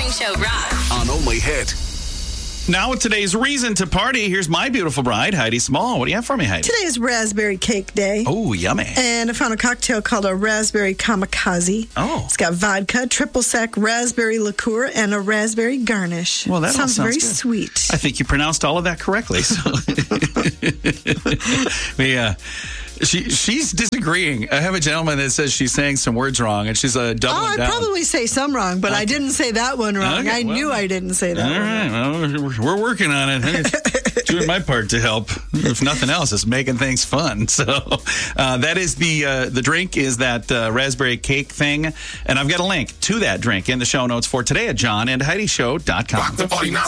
Morning Show rocks. On Only Hit. Now with today's reason to party, here's my beautiful bride, Heidi Small. What do you have for me, Heidi? Today is Raspberry Cake Day. Oh, yummy. And I found a cocktail called a Raspberry Kamikaze. Oh. It's got vodka, triple sec raspberry liqueur, and a raspberry garnish. Well, that sounds all very good. sweet. I think you pronounced all of that correctly. So. She's disagreeing. I have a gentleman that says she's saying some words wrong, and she's doubling down. I probably say some wrong, but I didn't say that one wrong. Okay, I knew I didn't say that all one. right, well, we're working on it. Doing my part to help. If nothing else, it's making things fun. So that is the drink is that raspberry cake thing, and I've got a link to that drink in the show notes for today at JohnandHeidiShow.com.